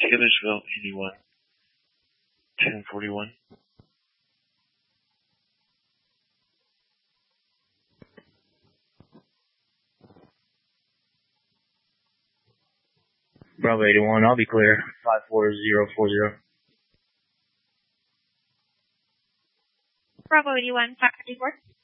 Taylorsville, 81, 1041. Bravo 81, I'll be clear. 54040. Bravo 81, 534.